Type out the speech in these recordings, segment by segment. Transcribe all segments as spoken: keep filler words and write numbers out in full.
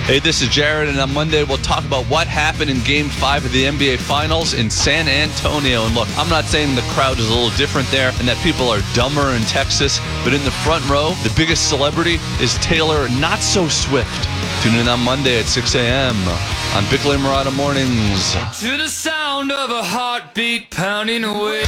Hey, this is Jared, and on Monday we'll talk about what happened in Game five of the N B A Finals in San Antonio. And look, I'm not saying the crowd is a little different there and that people are dumber in Texas, but in the front row, the biggest celebrity is Taylor Not So Swift. Tune in on Monday at six a.m. on Bickley Murata Mornings. To the sound of a heartbeat pounding away.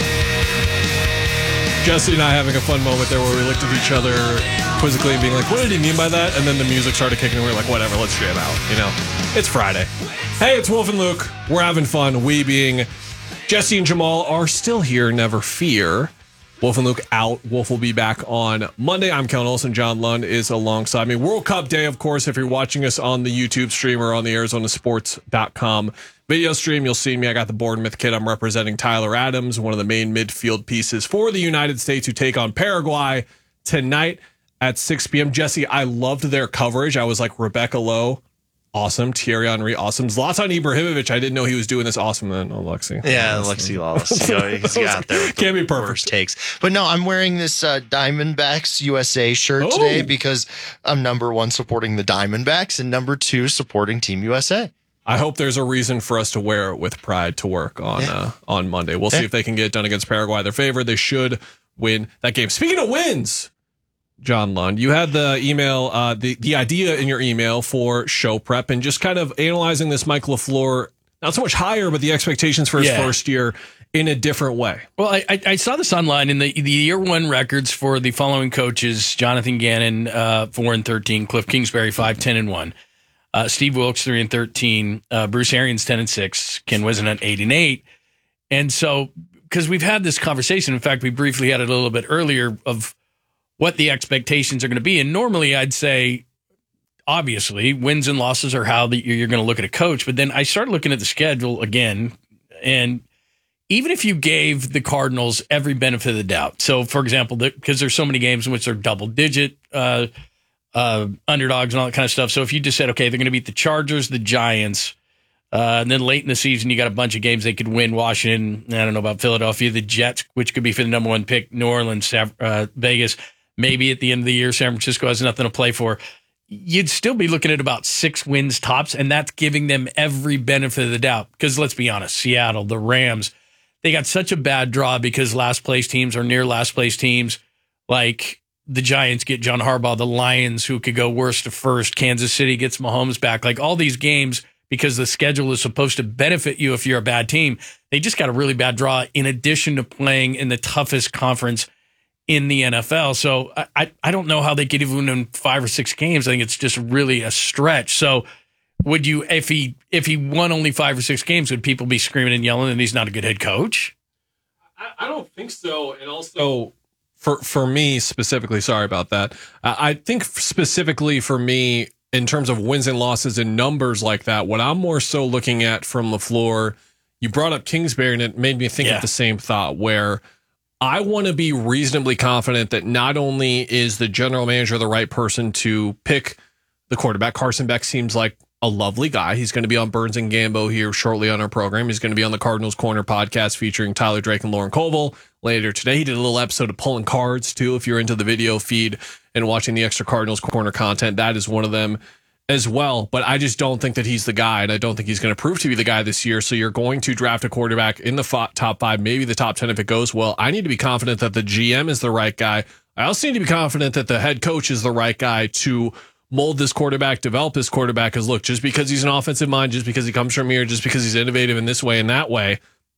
Jesse and I having a fun moment there where we looked at each other quizzically and being like, what did he mean by that? And then the music started kicking and we were like, whatever, let's jam out. You know, it's Friday. Hey, it's Wolf and Luke. We're having fun. We being Jesse and Jamal are still here, never fear. Wolf and Luke out. Wolf will be back on Monday. I'm Kellen Olson. John Lund is alongside me. World Cup Day, of course, if you're watching us on the YouTube stream or on the Arizona Sports dot com video stream, you'll see me. I got the Bournemouth kid. I'm representing Tyler Adams, one of the main midfield pieces for the United States, who take on Paraguay tonight at six p.m. Jesse, I loved their coverage. I was like, Rebecca Lowe, awesome. Thierry Henry, awesome. Zlatan Ibrahimovic, I didn't know he was doing this awesome. Then, oh, Lexi. Yeah, Lexi Lawless. You know, he's got there with the Can't be perfect. worst takes. But no, I'm wearing this uh, Diamondbacks U S A shirt Oh. today because I'm number one supporting the Diamondbacks and number two supporting Team U S A. I hope there's a reason for us to wear it with pride to work on Yeah. uh, on Monday. We'll Yeah. see if they can get it done against Paraguay. They're favored. They should win that game. Speaking of wins, John Lund, you had the email, uh, the, the idea in your email for show prep and just kind of analyzing this Mike LaFleur, not so much higher, but the expectations for his Yeah. first year in a different way. Well, I, I, I saw this online in the the year one records for the following coaches: Jonathan Gannon, uh, four and thirteen; Cliff Kingsbury, five, ten and one; uh, Steve Wilkes, three and thirteen; uh, Bruce Arians, ten and six; Ken Whisenhunt, eight and eight. And so, because we've had this conversation, in fact, we briefly had it a little bit earlier of what the expectations are going to be. And normally, I'd say, obviously, wins and losses are how the, you're going to look at a coach. But then I started looking at the schedule again, and even if you gave the Cardinals every benefit of the doubt, so for example, because there's so many games in which they're double digit uh, uh, underdogs and all that kind of stuff. So if you just said, okay, they're going to beat the Chargers, the Giants, uh, and then late in the season, you got a bunch of games they could win. Washington, I don't know about Philadelphia, the Jets, which could be for the number one pick, New Orleans, uh, Vegas. Maybe at the end of the year, San Francisco has nothing to play for. You'd still be looking at about six wins tops, and that's giving them every benefit of the doubt. Because let's be honest, Seattle, the Rams, they got such a bad draw because last place teams are near last place teams. Like the Giants get John Harbaugh, the Lions, who could go worst to first. Kansas City gets Mahomes back. Like all these games, because the schedule is supposed to benefit you if you're a bad team, they just got a really bad draw in addition to playing in the toughest conference in the N F L. So I, I don't know how they could even win five or six games. I think it's just really a stretch. So would you, if he if he won only five or six games, would people be screaming and yelling and he's not a good head coach? I, I don't think so. And also for, for me specifically, sorry about that. Uh, I think specifically for me, in terms of wins and losses and numbers like that, what I'm more so looking at from LaFleur, you brought up Kingsbury and it made me think Yeah. of the same thought where I want to be reasonably confident that not only is the general manager the right person to pick the quarterback. Carson Beck seems like a lovely guy. He's going to be on Burns and Gambo here shortly on our program. He's going to be on the Cardinals Corner podcast featuring Tyler Drake and Lauren Koval later today. He did a little episode of Pulling Cards too. If you're into the video feed and watching the extra Cardinals Corner content, that is one of them as well. But I just don't think that he's the guy, and I don't think he's going to prove to be the guy this year. So you're going to draft a quarterback in the f- top five, maybe the top ten if it goes well. I need to be confident that the G M is the right guy. I also need to be confident that the head coach is the right guy to mold this quarterback, develop this quarterback. Because look, just because he's an offensive mind, just because he comes from here, just because he's innovative in this way and that way,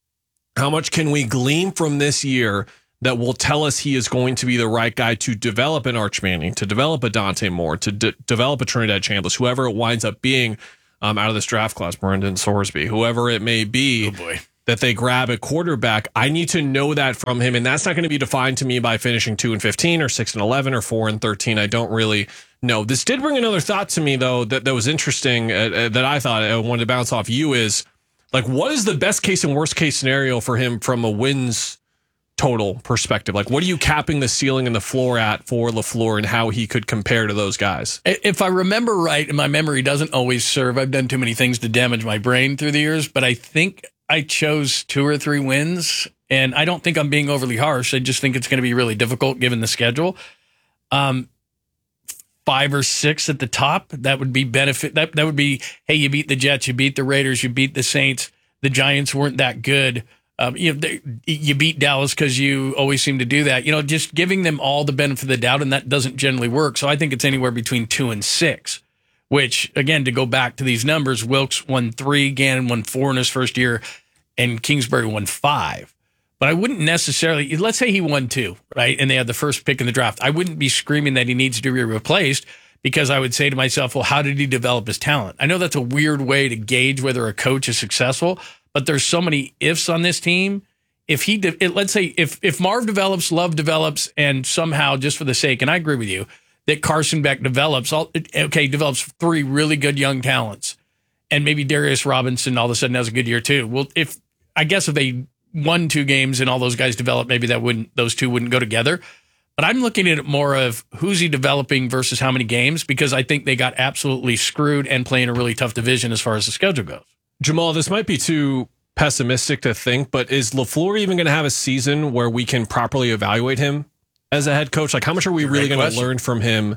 how much can we glean from this year that will tell us he is going to be the right guy to develop an Arch Manning, to develop a Dante Moore, to de- develop a Trinidad Chambliss, whoever it winds up being um, out of this draft class, Brendan Sorsby, whoever it may be, Oh boy. that they grab a quarterback. I need to know that from him, and that's not going to be defined to me by finishing two and fifteen or six and eleven or four and thirteen. I don't really know. This did bring another thought to me, though, that, that was interesting, uh, uh, that I thought I wanted to bounce off you is, like, what is the best case and worst case scenario for him from a wins total perspective? Like, what are you capping the ceiling and the floor at for LaFleur and how he could compare to those guys? If I remember right, and my memory doesn't always serve, I've done too many things to damage my brain through the years, but I think I chose two or three wins, and I don't think I'm being overly harsh. I just think it's going to be really difficult given the schedule. Um, five or six at the top. That would be benefit. That that would be, hey, you beat the Jets, you beat the Raiders, you beat the Saints. The Giants weren't that good. Um, you know, they, you beat Dallas because you always seem to do that. You know, just giving them all the benefit of the doubt, and that doesn't generally work. So I think it's anywhere between two and six. Which, again, to go back to these numbers, Wilkes won three, Gannon won four in his first year, and Kingsbury won five. But I wouldn't necessarily, let's say he won two, right? And they had the first pick in the draft. I wouldn't be screaming that he needs to be replaced because I would say to myself, well, how did he develop his talent? I know that's a weird way to gauge whether a coach is successful, but there's so many ifs on this team. If he, de- it, let's say, if if Marv develops, Love develops, and somehow, just for the sake, and I agree with you, that Carson Beck develops, all okay, develops three really good young talents, and maybe Darius Robinson all of a sudden has a good year too. Well, if I guess if they won two games and all those guys develop, maybe that wouldn't, those two wouldn't go together. But I'm looking at it more of who's he developing versus how many games, because I think they got absolutely screwed and playing a really tough division as far as the schedule goes. Jamal, this might be too pessimistic to think, but is LaFleur even going to have a season where we can properly evaluate him as a head coach? Like, how much are we really going to learn from him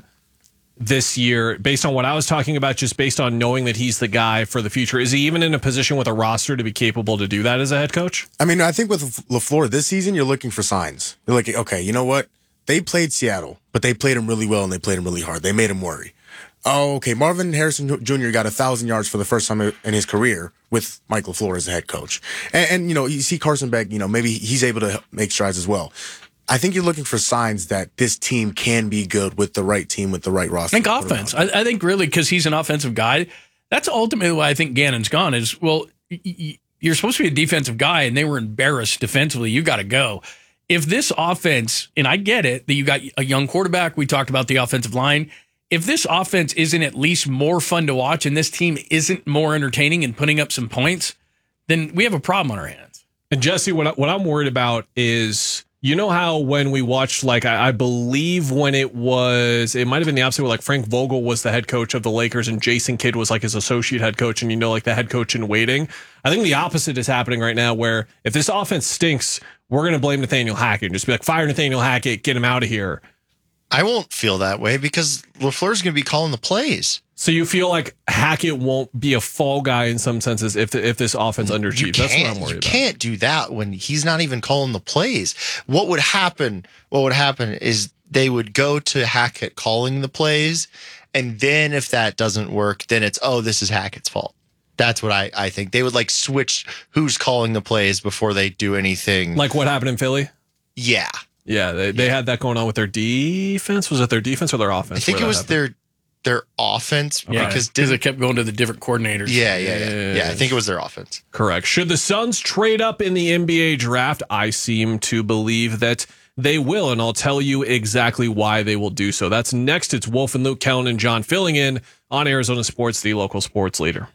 this year based on what I was talking about, just based on knowing that he's the guy for the future? Is he even in a position with a roster to be capable to do that as a head coach? I mean, I think with LaFleur this season, you're looking for signs. You're like, okay, you know what? They played Seattle, but they played him really well and they played him really hard. They made him worry. Oh, okay, Marvin Harrison Junior got a thousand yards for the first time in his career with Mike LaFleur as a head coach. And, and, you know, you see Carson Beck, you know, maybe he's able to make strides as well. I think you're looking for signs that this team can be good with the right team, with the right roster. I think offense. I, I think really because he's an offensive guy. That's ultimately why I think Gannon's gone is, well, y- y- you're supposed to be a defensive guy and they were embarrassed defensively. You got to go. If this offense, and I get it that you got a young quarterback, we talked about the offensive line. If this offense isn't at least more fun to watch and this team isn't more entertaining and putting up some points, then we have a problem on our hands. And Jesse, what, I, what I'm worried about is, you know how when we watched, like, I, I believe when it was, it might have been the opposite, where like Frank Vogel was the head coach of the Lakers and Jason Kidd was like his associate head coach, and you know, like the head coach in waiting. I think the opposite is happening right now, where if this offense stinks, we're going to blame Nathaniel Hackett and just be like, fire Nathaniel Hackett, get him out of here. I won't feel that way because LaFleur's going to be calling the plays. So you feel like Hackett won't be a fall guy in some senses if if this offense underachieves. That's what I'm worried you about. You can't do that when he's not even calling the plays. What would happen? What would happen is they would go to Hackett calling the plays, and then if that doesn't work, then it's, oh, this is Hackett's fault. That's what I, I think. They would like switch who's calling the plays before they do anything. Like what happened in Philly? Yeah. Yeah, they, they had that going on with their defense. Was it their defense or their offense? I think it was their their offense. Yeah, because because it kept going to the different coordinators. Yeah, yeah, yeah, yeah, yeah. I think it was their offense. Correct. Should the Suns trade up in the N B A draft? I seem to believe that they will, and I'll tell you exactly why they will do so. That's next. It's Wolf and Luke, Kellen and John filling in on Arizona Sports, the local sports leader.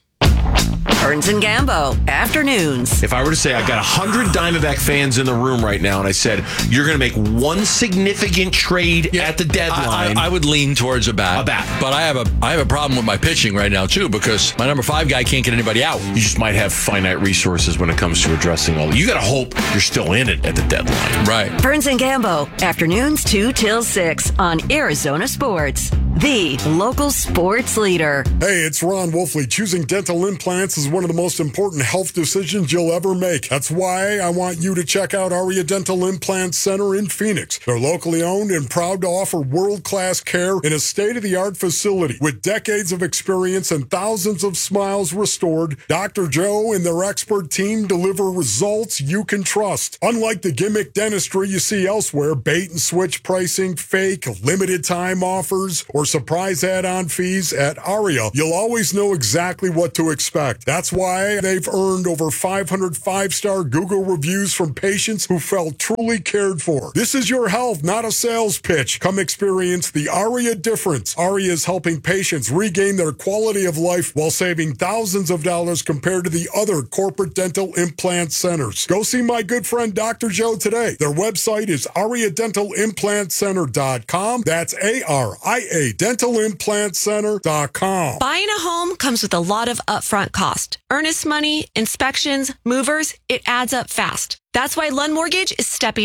Burns and Gambo, afternoons. If I were to say I got one hundred Diamondback fans in the room right now and I said, you're going to make one significant trade yeah, at the deadline. I, I, I would lean towards a bat. A bat. But I have a I have a problem with my pitching right now, too, because my number five guy can't get anybody out. You just might have finite resources when it comes to addressing all. You got to hope you're still in it at the deadline. Right. Burns and Gambo, afternoons two till six on Arizona Sports, the local sports leader. Hey, it's Ron Wolfley. Choosing dental implants is one of the most important health decisions you'll ever make. That's why I want you to check out Aria Dental Implant Center in Phoenix. They're locally owned and proud to offer world-class care in a state-of-the-art facility. With decades of experience and thousands of smiles restored, Doctor Joe and their expert team deliver results you can trust. Unlike the gimmick dentistry you see elsewhere, bait-and-switch pricing, fake, limited-time offers, or surprise add-on fees, at Aria, you'll always know exactly what to expect. That's why they've earned over five hundred five-star Google reviews from patients who felt truly cared for. This is your health, not a sales pitch. Come experience the Aria difference. Aria is helping patients regain their quality of life while saving thousands of dollars compared to the other corporate dental implant centers. Go see my good friend Doctor Joe today. Their website is aria dental implant center dot com. That's A R I A dental implant center dot com. Buying a home comes with a lot of upfront cost. Earnest money, inspections, movers, it adds up fast. That's why Lund Mortgage is stepping in.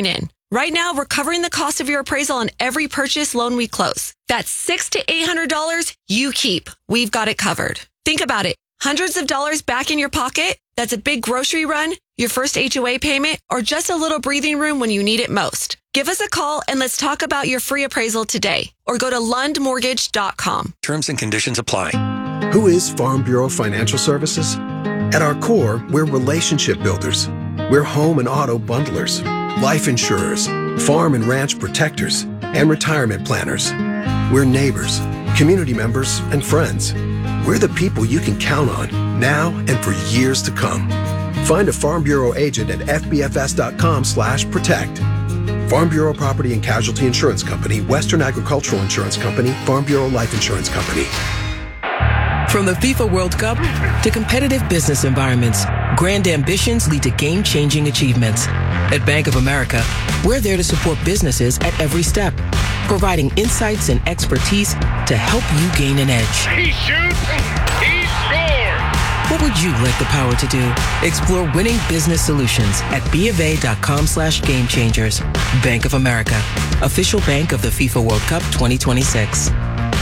Right now, we're covering the cost of your appraisal on every purchase loan we close. That's six to eight hundred dollars you keep. We've got it covered. Think about it. Hundreds of dollars back in your pocket? That's a big grocery run, your first H O A payment, or just a little breathing room when you need it most. Give us a call and let's talk about your free appraisal today. Or go to lund mortgage dot com. Terms and conditions apply. Who is Farm Bureau Financial Services? At our core, we're relationship builders. We're home and auto bundlers, life insurers, farm and ranch protectors, and retirement planners. We're neighbors, community members, and friends. We're the people you can count on now and for years to come. Find a Farm Bureau agent at f b f s dot com slash protect. Farm Bureau Property and Casualty Insurance Company, Western Agricultural Insurance Company, Farm Bureau Life Insurance Company. From the FIFA World Cup to competitive business environments, grand ambitions lead to game-changing achievements. At Bank of America, we're there to support businesses at every step, providing insights and expertise to help you gain an edge. He shoots, he scores! What would you like the power to do? Explore winning business solutions at bofa.com slash game changers. Bank of America, official bank of the FIFA World Cup twenty twenty-six.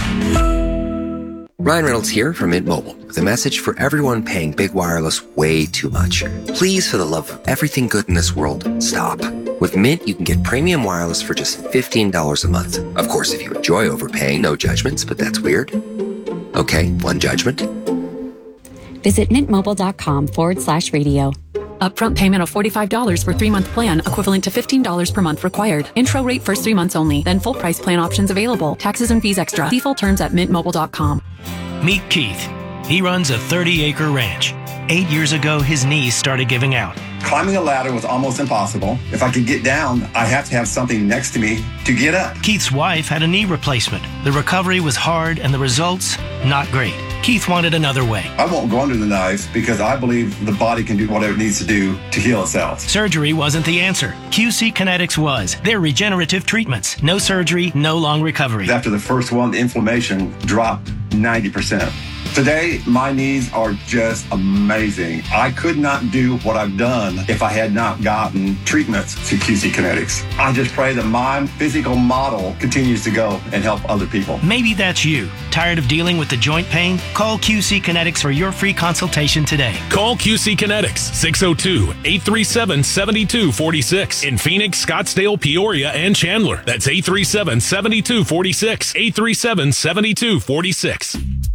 Ryan Reynolds here from Mint Mobile with a message for everyone paying big wireless way too much. Please, for the love of everything good in this world, stop. With Mint, you can get premium wireless for just fifteen dollars a month. Of course, if you enjoy overpaying, no judgments, but that's weird. Okay, one judgment. Visit mintmobile.com forward slash radio. Upfront payment of forty-five dollars for three-month plan, equivalent to fifteen dollars per month required. Intro rate first three months only, then full price plan options available. Taxes and fees extra. See full terms at mint mobile dot com. Meet Keith. He runs a thirty-acre ranch. Eight years ago, his knees started giving out. Climbing a ladder was almost impossible. If I could get down, I have to have something next to me to get up. Keith's wife had a knee replacement. The recovery was hard and the results, not great. Keith wanted another way. I won't go under the knife because I believe the body can do whatever it needs to do to heal itself. Surgery wasn't the answer. Q C Kinetics was. They're regenerative treatments. No surgery, no long recovery. After the first one, the inflammation dropped ninety percent. Today, my knees are just amazing. I could not do what I've done if I had not gotten treatments to Q C Kinetics. I just pray that my physical model continues to go and help other people. Maybe that's you. Tired of dealing with the joint pain? Call Q C Kinetics for your free consultation today. Call Q C Kinetics, six oh two, eight three seven, seven two four six. In Phoenix, Scottsdale, Peoria, and Chandler. That's eight three seven, seven two four six. eight three seven, seven two four six.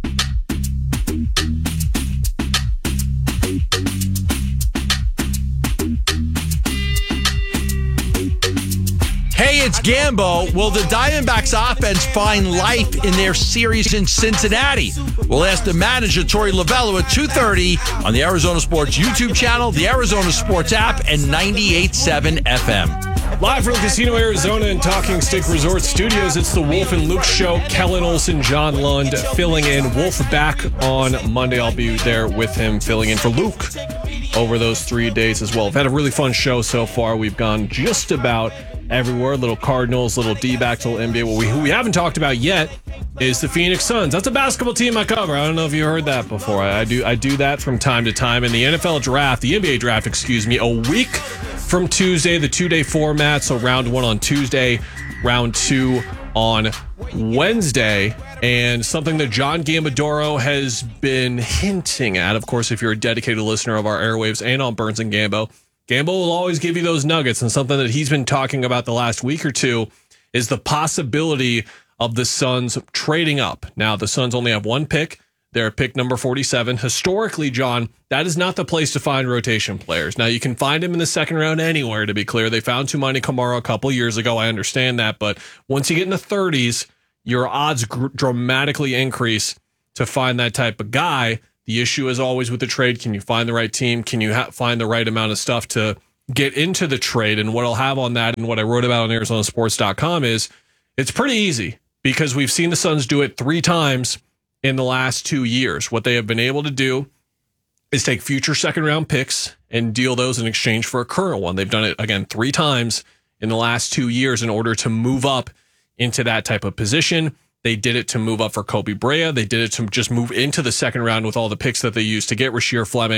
Hey, it's Gambo. Will the Diamondbacks offense find life in their series in Cincinnati? We'll ask the manager, Torey Lovello, at two thirty on the Arizona Sports YouTube channel, the Arizona Sports app, and ninety-eight point seven F M. Live from Casino Arizona and Talking Stick Resort Studios, it's the Wolf and Luke Show. Kellen Olson, John Lund filling in. Wolf back on Monday. I'll be there with him filling in for Luke over those three days as well. We've had a really fun show so far. We've gone just about everywhere. Little Cardinals, little D-backs, little N B A. What we, who we haven't talked about yet is the Phoenix Suns. That's a basketball team I cover. I don't know if you heard that before. I, I do I do that from time to time. And the N F L draft, the N B A draft, excuse me, a week from Tuesday, the two-day format. So round one on Tuesday, round two on Wednesday. And something that John Gambadoro has been hinting at, of course, if you're a dedicated listener of our airwaves and on Burns and Gambo, Gambo will always give you those nuggets. And something that he's been talking about the last week or two is the possibility of the Suns trading up. Now, the Suns only have one pick. They're pick number forty-seven. Historically, John, that is not the place to find rotation players. Now, you can find them in the second round anywhere, to be clear. They found Toumani Camara a couple years ago. I understand that. But once you get in the thirties, your odds gr- dramatically increase to find that type of guy. The issue is always with the trade. Can you find the right team? Can you ha- find the right amount of stuff to get into the trade? And what I'll have on that and what I wrote about on Arizona Sports dot com is it's pretty easy because we've seen the Suns do it three times in the last two years. What they have been able to do is take future second round picks and deal those in exchange for a current one. They've done it, again, three times in the last two years in order to move up into that type of position. They did it to move up for Kobe Brea. They did it to just move into the second round with all the picks that they used to get Rasheer Fleming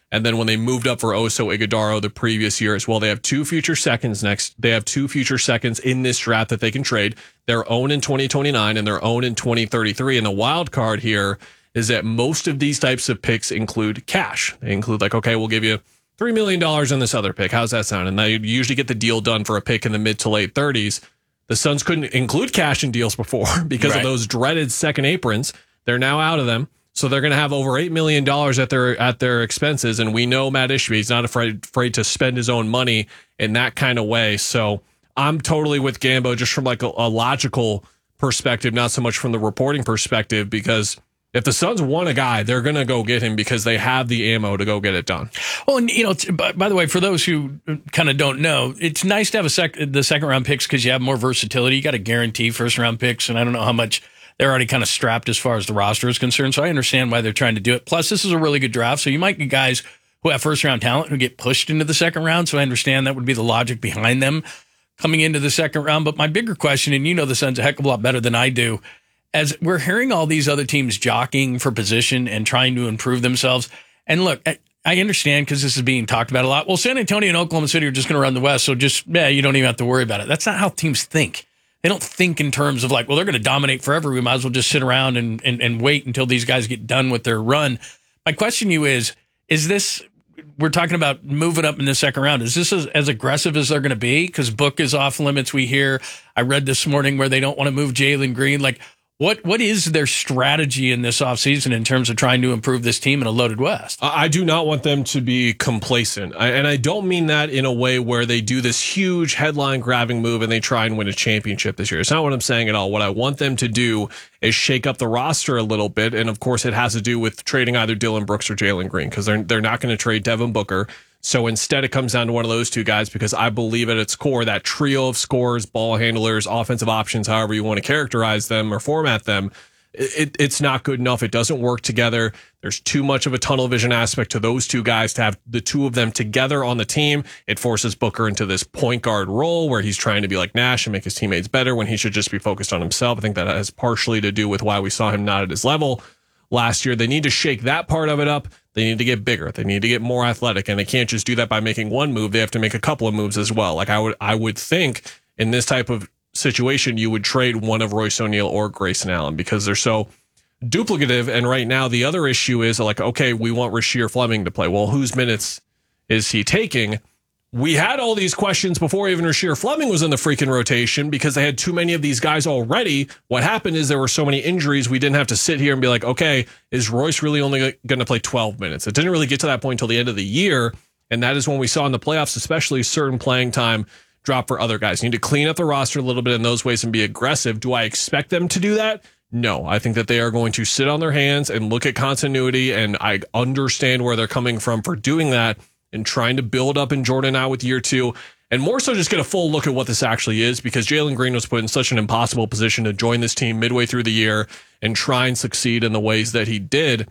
And then when they moved up for Oso Ighodaro the previous year as well, they have two future seconds next. They have two future seconds in this draft that they can trade. Their own in twenty twenty-nine and their own in twenty thirty-three. And the wild card here is that most of these types of picks include cash. They include like, okay, we'll give you three million dollars on this other pick. How's that sound? And they usually get the deal done for a pick in the mid to late thirties. The Suns couldn't include cash in deals before because Right. of those dreaded second aprons. They're now out of them. So they're going to have over eight million dollars at their at their expenses. And we know Matt Ishbia, he's not afraid, afraid to spend his own money in that kind of way. So I'm totally with Gambo just from like a, a logical perspective, not so much from the reporting perspective, because if the Suns want a guy, they're going to go get him because they have the ammo to go get it done. Well, and, you know, t- by, by the way, for those who kind of don't know, it's nice to have a sec- the second round picks because you have more versatility. You got to guarantee first round picks, and I don't know how much they're already kind of strapped as far as the roster is concerned. So I understand why they're trying to do it. Plus, this is a really good draft, so you might get guys who have first round talent who get pushed into the second round. So I understand that would be the logic behind them coming into the second round. But my bigger question, and you know the Suns a heck of a lot better than I do, as we're hearing all these other teams jockeying for position and trying to improve themselves. And look, I, I understand because this is being talked about a lot. Well, San Antonio and Oklahoma City are just going to run the West. So just, yeah, you don't even have to worry about it. That's not how teams think. They don't think in terms of like, well, they're going to dominate forever. We might as well just sit around and, and, and wait until these guys get done with their run. My question to you is, is this, we're talking about moving up in the second round. Is this as, as aggressive as they're going to be? Because Book is off limits. We hear, I read this morning where they don't want to move Jalen Green. Like, What what is their strategy in this offseason in terms of trying to improve this team in a loaded West? I do not want them to be complacent. I, and I don't mean that in a way where they do this huge headline grabbing move and they try and win a championship this year. It's not what I'm saying at all. What I want them to do is shake up the roster a little bit. And of course, it has to do with trading either Dylan Brooks or Jalen Green because they're, they're not going to trade Devin Booker. So instead, it comes down to one of those two guys because I believe at its core, that trio of scorers, ball handlers, offensive options, however you want to characterize them or format them, it, it's not good enough. It doesn't work together. There's too much of a tunnel vision aspect to those two guys to have the two of them together on the team. It forces Booker into this point guard role where he's trying to be like Nash and make his teammates better when he should just be focused on himself. I think that has partially to do with why we saw him not at his level last year. They need to shake that part of it up. They need to get bigger. They need to get more athletic, and they can't just do that by making one move. They have to make a couple of moves as well. Like I would, I would think in this type of situation, you would trade one of Royce O'Neal or Grayson Allen because they're so duplicative. And right now, the other issue is like, okay, we want Rasheer Fleming to play. Well, whose minutes is he taking? We had all these questions before even Rasheer Fleming was in the freaking rotation because they had too many of these guys already. What happened is there were so many injuries, we didn't have to sit here and be like, okay, is Royce really only going to play twelve minutes? It didn't really get to that point until the end of the year. And that is when we saw in the playoffs, especially certain playing time drop for other guys. You need to clean up the roster a little bit in those ways and be aggressive. Do I expect them to do that? No, I think that they are going to sit on their hands and look at continuity. And I understand where they're coming from for doing that and trying to build up in Jordan now with year two, and more so just get a full look at what this actually is because Jalen Green was put in such an impossible position to join this team midway through the year and try and succeed in the ways that he did.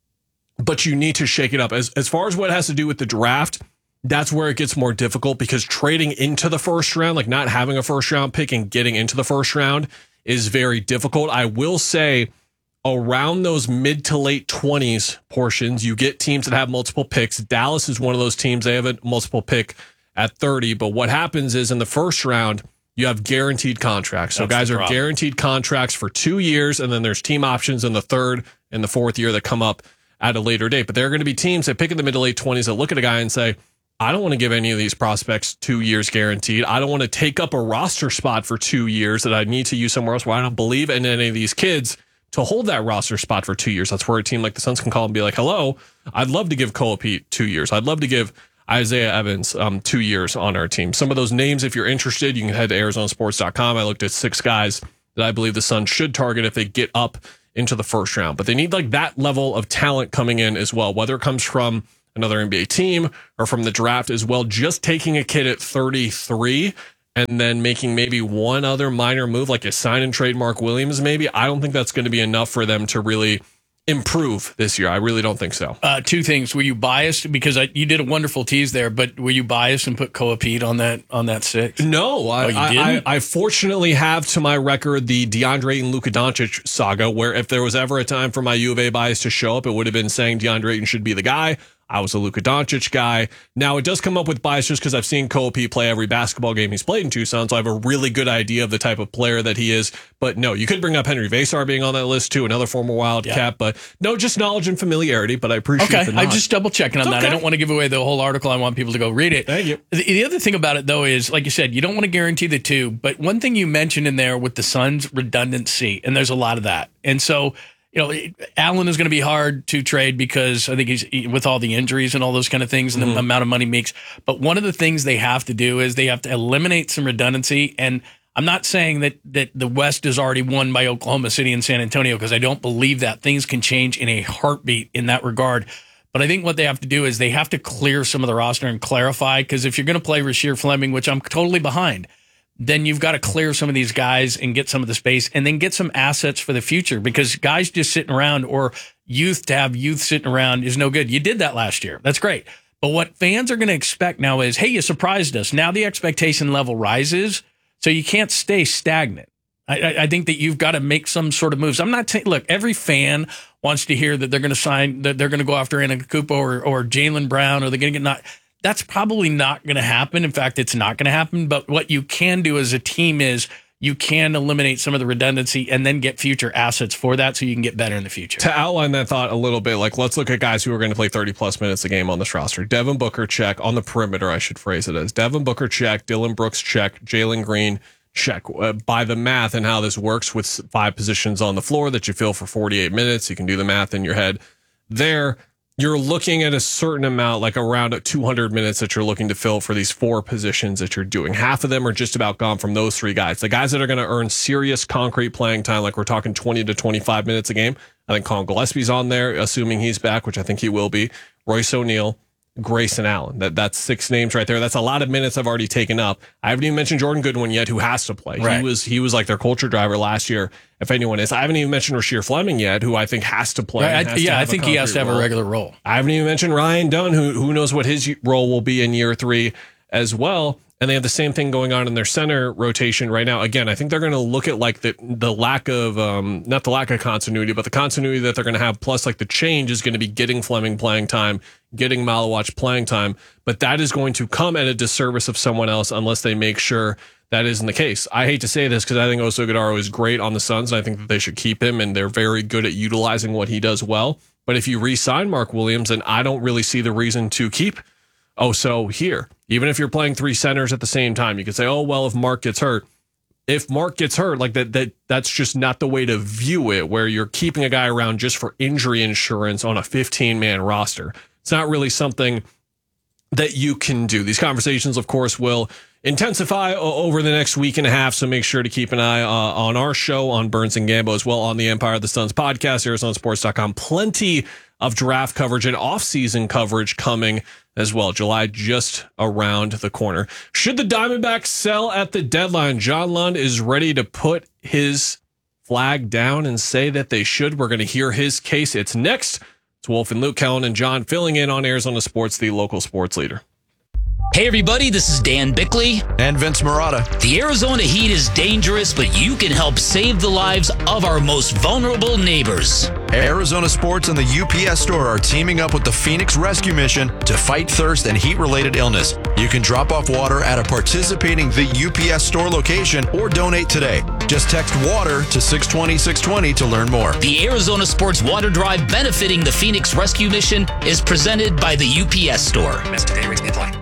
But you need to shake it up. As, as far as what has to do with the draft, that's where it gets more difficult because trading into the first round, like not having a first round pick and getting into the first round is very difficult. I will say, around those mid to late twenties portions, you get teams that have multiple picks. Dallas is one of those teams. They have a multiple pick at thirty. But what happens is in the first round, you have guaranteed contracts. So That's guys the are problem. guaranteed contracts for two years. And then there's team options in the third and the fourth year that come up at a later date. But there are going to be teams that pick in the mid to late twenties that look at a guy and say, I don't want to give any of these prospects two years guaranteed. I don't want to take up a roster spot for two years that I need to use somewhere else where I don't believe in any of these kids to hold that roster spot for two years. That's where a team like the Suns can call and be like, hello, I'd love to give Cole Pete two years. I'd love to give Isaiah Evans um, two years on our team. Some of those names, if you're interested, you can head to Arizona Sports dot com. I looked at six guys that I believe the Suns should target if they get up into the first round. But they need like that level of talent coming in as well, whether it comes from another N B A team or from the draft as well. Just taking a kid at thirty-three and then making maybe one other minor move, like a sign and trade Mark Williams, maybe. I don't think that's going to be enough for them to really improve this year. I really don't think so. Uh, two things. Were you biased? Because I, you did a wonderful tease there, but were you biased and put Koa Pete on that on that six? No, I, oh, you I, didn't? I, I fortunately have to my record the DeAndre and Luka Doncic saga, where if there was ever a time for my U of A bias to show up, it would have been saying DeAndre Ayton should be the guy. I was a Luka Doncic guy. Now, it does come up with bias just because I've seen Kobe play every basketball game he's played in Tucson, so I have a really good idea of the type of player that he is. But no, you could bring up Henry Vasar being on that list too, another former Wildcat. Yeah. But no, just knowledge and familiarity. But I appreciate okay, the nod. I'm just double checking on It's that. okay. I don't want to give away the whole article. I want people to go read it. Thank you. The, the other thing about it, though, is like you said, you don't want to guarantee the two. But one thing you mentioned in there with the Suns, redundancy, and there's a lot of that. And so, you know, Allen is going to be hard to trade because I think he's he, with all the injuries and all those kind of things and mm-hmm. the amount of money he makes. But one of the things they have to do is they have to eliminate some redundancy. And I'm not saying that that the West is already won by Oklahoma City and San Antonio because I don't believe that. Things can change in a heartbeat in that regard. But I think what they have to do is they have to clear some of the roster and clarify, because if you're going to play Rasheer Fleming, which I'm totally behind, then you've got to clear some of these guys and get some of the space and then get some assets for the future, because guys just sitting around or youth to have youth sitting around is no good. You did that last year. That's great. But what fans are going to expect now is, hey, you surprised us. Now the expectation level rises, so you can't stay stagnant. I, I think that you've got to make some sort of moves. I'm not saying, look, every fan wants to hear that they're going to sign, that they're going to go after Antetokounmpo or, or Jaylen Brown, or they're going to get not. That's probably not going to happen. In fact, it's not going to happen. But what you can do as a team is you can eliminate some of the redundancy and then get future assets for that so you can get better in the future. To outline that thought a little bit, like let's look at guys who are going to play thirty plus minutes a game on this roster. Devin Booker, check. On the perimeter, I should phrase it as. Devin Booker, check. Dylan Brooks, check. Jalen Green, check. Uh, by the math and how this works with five positions on the floor that you fill for forty-eight minutes, you can do the math in your head there. You're looking at a certain amount, like around two hundred minutes that you're looking to fill for these four positions that you're doing. Half of them are just about gone from those three guys. The guys that are going to earn serious concrete playing time, like we're talking twenty to twenty-five minutes a game. I think Colin Gillespie's on there, assuming he's back, which I think he will be. Royce O'Neal, Grayson Allen. That that's six names right there. That's a lot of minutes I've already taken up. I haven't even mentioned Jordan Goodwin yet, who has to play. Right. He was he was like their culture driver last year, if anyone is. I haven't even mentioned Rasheer Fleming yet, who I think has to play. Right. Has I, yeah, to I think he has to have role. a regular role. I haven't even mentioned Ryan Dunn, who who knows what his role will be in year three as well. And they have the same thing going on in their center rotation right now. Again, I think they're going to look at like the the lack of, um, not the lack of continuity, but the continuity that they're going to have. Plus, like the change is going to be getting Fleming playing time, getting Malawach playing time. But that is going to come at a disservice of someone else unless they make sure that isn't the case. I hate to say this because I think Oso Ighodaro is great on the Suns, and I think that they should keep him, and they're very good at utilizing what he does well. But if you re-sign Mark Williams, then I don't really see the reason to keep Oso here. Even if you're playing three centers at the same time, you could say, oh, well, if Mark gets hurt, if Mark gets hurt, like that, that that's just not the way to view it, where you're keeping a guy around just for injury insurance on a fifteen man roster. It's not really something that you can do. These conversations, of course, will intensify o- over the next week and a half. So make sure to keep an eye uh, on our show on Burns and Gambo, as well on the Empire of the Suns podcast, Arizona Sports dot com. Plenty of draft coverage and off-season coverage coming as well. July just around the corner. Should the Diamondbacks sell at the deadline? John Lund is ready to put his flag down and say that they should. We're going to hear his case. It's next. It's Wolf and Luke, Kellen and John filling in on Arizona Sports, the local sports leader. Hey everybody, this is Dan Bickley. And Vince Marotta. The Arizona heat is dangerous, but you can help save the lives of our most vulnerable neighbors. Arizona Sports and the U P S Store are teaming up with the Phoenix Rescue Mission to fight thirst and heat-related illness. You can drop off water at a participating The U P S Store location or donate today. Just text WATER to six twenty six twenty to learn more. The Arizona Sports Water Drive benefiting the Phoenix Rescue Mission is presented by the U P S Store. Today rates may apply.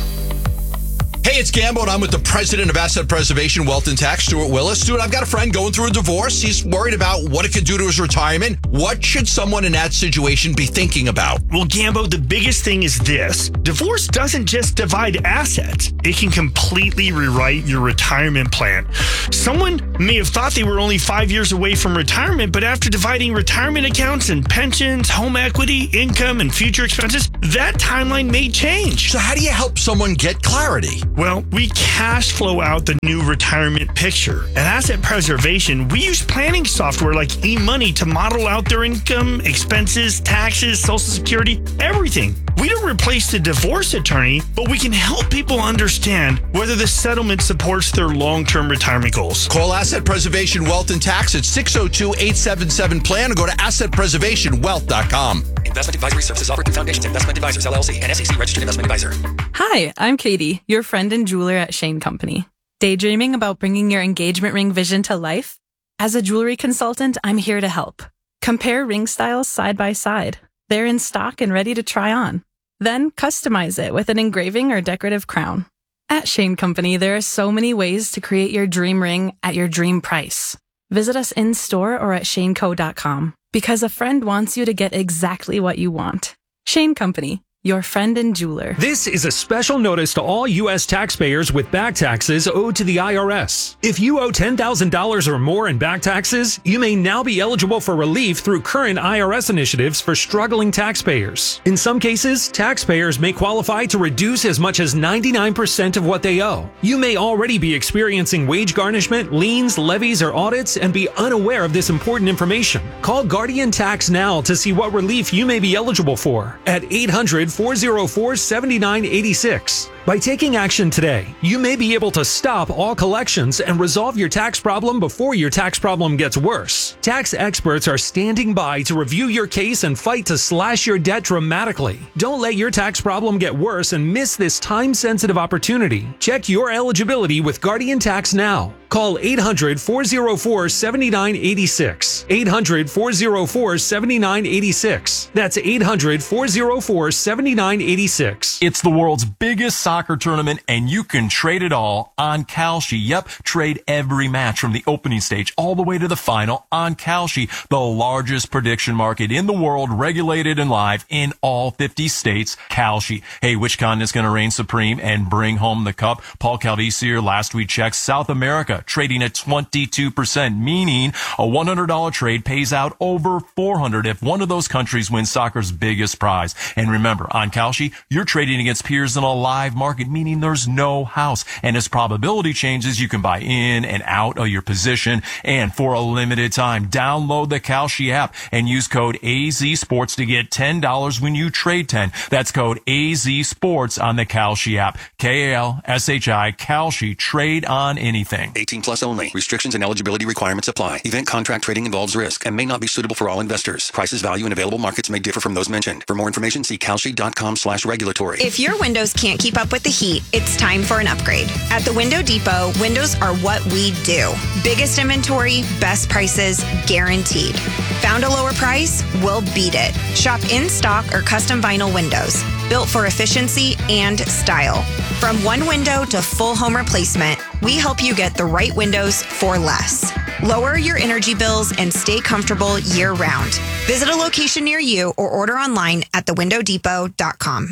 Hey, it's Gambo, and I'm with the president of Asset Preservation, Wealth and Tax, Stuart Willis. Stuart, I've got a friend going through a divorce. He's worried about what it could do to his retirement. What should someone in that situation be thinking about? Well, Gambo, the biggest thing is this. Divorce doesn't just divide assets. It can completely rewrite your retirement plan. Someone may have thought they were only five years away from retirement, but after dividing retirement accounts and pensions, home equity, income, and future expenses, that timeline may change. So how do you help someone get clarity? Well, we cash flow out the new retirement picture. At Asset Preservation, we use planning software like eMoney to model out their income, expenses, taxes, Social Security, everything. We don't replace the divorce attorney, but we can help people understand whether the settlement supports their long-term retirement goals. Call Asset Preservation Wealth and Tax at six oh two, eight seven seven, plan or go to asset preservation wealth dot com. Investment advisory services offered through Foundations Investment Advisors, L L C, and S E C registered investment advisor. Hi, I'm Katie, your friend and jeweler at Shane Company. Daydreaming about bringing your engagement ring vision to life? As a jewelry consultant, I'm here to help. Compare ring styles side by side. They're in stock and ready to try on. Then customize it with an engraving or decorative crown. At Shane Company, there are so many ways to create your dream ring at your dream price. Visit us in store or at shane co dot com because a friend wants you to get exactly what you want. Shane Company, your friend and jeweler. This is a special notice to all U S taxpayers with back taxes owed to the I R S. If you owe ten thousand dollars or more in back taxes, you may now be eligible for relief through current I R S initiatives for struggling taxpayers. In some cases, taxpayers may qualify to reduce as much as ninety-nine percent of what they owe. You may already be experiencing wage garnishment, liens, levies, or audits and be unaware of this important information. Call Guardian Tax now to see what relief you may be eligible for at eight hundred, four oh four, seven nine eight six. By taking action today, you may be able to stop all collections and resolve your tax problem before your tax problem gets worse. Tax experts are standing by to review your case and fight to slash your debt dramatically. Don't let your tax problem get worse and miss this time-sensitive opportunity. Check your eligibility with Guardian Tax now. Call eight hundred, four oh four, seven nine eight six. eight hundred, four oh four, seven nine eight six. That's eight hundred, four oh four, seven nine eight six. It's the world's biggest soccer tournament, and you can trade it all on Kalshi. Yep, trade every match from the opening stage all the way to the final on Kalshi, the largest prediction market in the world, regulated and live in all fifty states. Kalshi. Hey, which continent's going to reign supreme and bring home the cup? Paul Caldesier last week checked South America, trading at twenty-two percent, meaning a one hundred dollars trade pays out over four hundred dollars if one of those countries wins soccer's biggest prize. And remember, on Kalshi, you're trading against peers in a live market, meaning there's no house. And as probability changes, you can buy in and out of your position. And for a limited time, download the Kalshi app and use code A Z Sports to get ten dollars when you trade ten. That's code A Z Sports on the Kalshi app. K A L S H I, Kalshi. Trade on anything. eighteen plus only. Restrictions and eligibility requirements apply. Event contract trading involves risk and may not be suitable for all investors. Prices, value, and available markets may differ from those mentioned. For more information, see kalshi.com slash regulatory. If your windows can't keep up with the heat, it's time for an upgrade. At the Window Depot, windows are what we do. Biggest inventory, best prices, guaranteed. Found a lower price? We'll beat it. Shop in stock or custom vinyl windows. Built for efficiency and style. From one window to full home replacement, we help you get the right windows for less. Lower your energy bills and stay comfortable year-round. Visit a location near you or order online at the window depot dot com.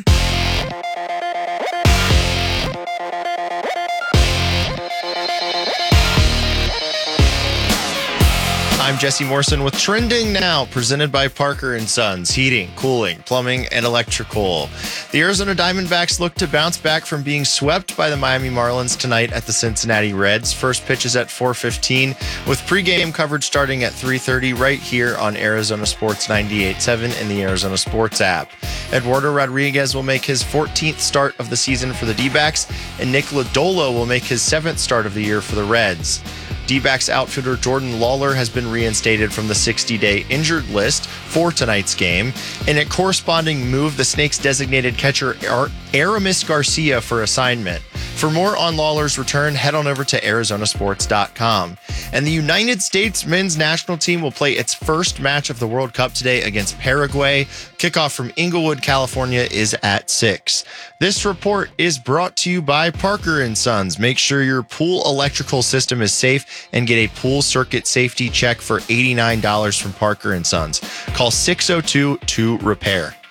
I'm Jesse Morrison with Trending Now, presented by Parker and Sons, heating, cooling, plumbing, and electrical. The Arizona Diamondbacks look to bounce back from being swept by the Miami Marlins tonight at the Cincinnati Reds. First pitch is at four fifteen, with pregame coverage starting at three thirty right here on Arizona Sports ninety-eight point seven and the Arizona Sports app. Eduardo Rodriguez will make his fourteenth start of the season for the D-backs, and Nick Lodolo will make his seventh start of the year for the Reds. D-backs outfielder Jordan Lawler has been reinstated from the sixty-day injured list for tonight's game, and at corresponding move the Snakes' designated catcher Aramis Garcia for assignment. For more on Lawler's return, head on over to arizona sports dot com. And the United States men's national team will play its first match of the World Cup today against Paraguay. Kickoff from Inglewood, California is at six. This report is brought to you by Parker and Sons. Make sure your pool electrical system is safe and get a pool circuit safety check for eighty-nine dollars from Parker and Sons. Call six oh two, two repair.